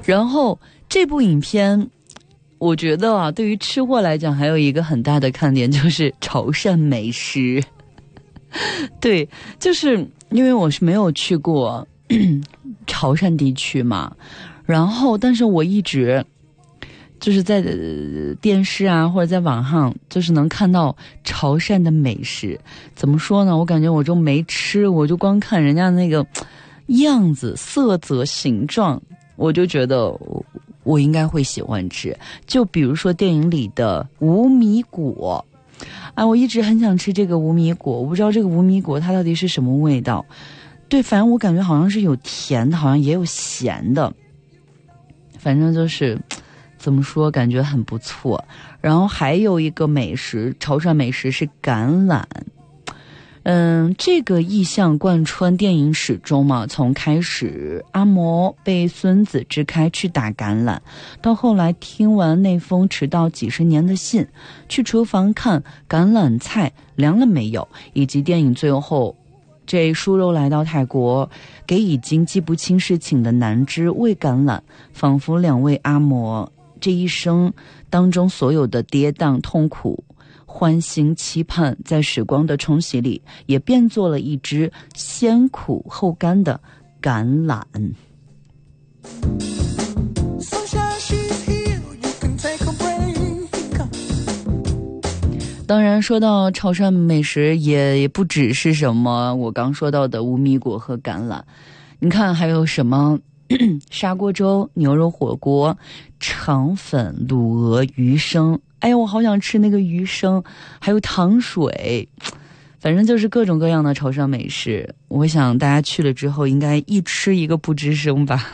然后这部影片我觉得啊，对于吃货来讲还有一个很大的看点就是潮汕美食。对，就是因为我是没有去过潮汕地区嘛，然后但是我一直就是在电视啊或者在网上就是能看到潮汕的美食。怎么说呢，我感觉我就没吃，我就光看人家那个样子色泽形状，我就觉得我应该会喜欢吃。就比如说电影里的无米果，哎，我一直很想吃这个无米果，我不知道这个无米果它到底是什么味道。对，反正我感觉好像是有甜的，好像也有咸的，反正就是怎么说，感觉很不错。然后还有一个美食，潮汕美食是橄榄。这个意象贯穿电影始终嘛，从开始阿嬷被孙子支开去打橄榄，到后来听完那封迟到几十年的信，去厨房看橄榄菜凉了没有，以及电影最后这叔肉来到泰国，给已经记不清事情的南枝喂橄榄，仿佛两位阿嬷这一生当中所有的跌宕痛苦欢欣期盼，在时光的冲洗里也变作了一只先苦后甘的橄榄。当然说到潮汕美食也不只是什么我刚说到的无米果和橄榄，你看还有什么砂锅粥、牛肉火锅、肠粉、卤鹅、鱼生，哎呀我好想吃那个鱼生，还有糖水，反正就是各种各样的潮汕美食。我想大家去了之后应该一吃一个不吱声吧。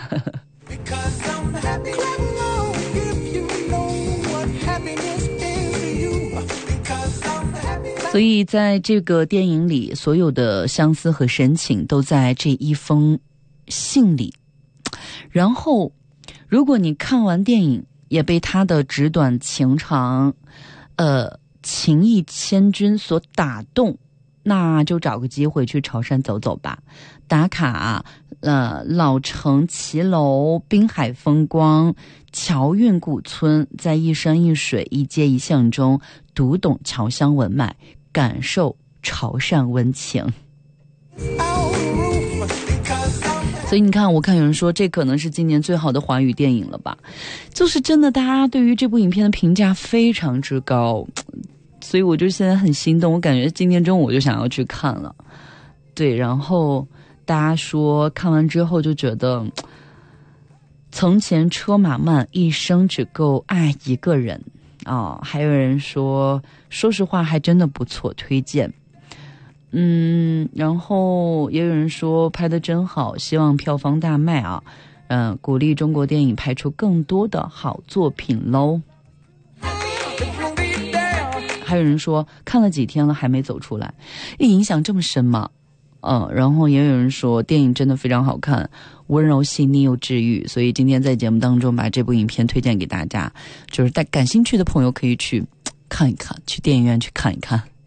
所以在这个电影里，所有的相思和深情都在这一封信里。然后如果你看完电影也被他的纸短情长情意千钧所打动，那就找个机会去潮汕走走吧，打卡老城骑楼、滨海风光、侨韵古村，在一山一水一街一巷中读懂侨乡文脉，感受潮汕温情。所以你看，我看有人说这可能是今年最好的华语电影了吧，就是真的大家对于这部影片的评价非常之高，所以我就现在很心动，我感觉今天中午我就想要去看了。对，然后大家说看完之后就觉得从前车马慢，一生只够爱一个人啊，还有人说说实话还真的不错，推荐。然后也有人说拍得真好，希望票房大卖啊，鼓励中国电影拍出更多的好作品喽。还有人说看了几天了还没走出来，影响这么深吗？然后也有人说电影真的非常好看，温柔细腻又治愈，所以今天在节目当中把这部影片推荐给大家，就是感兴趣的朋友可以去看一看，去电影院去看一看。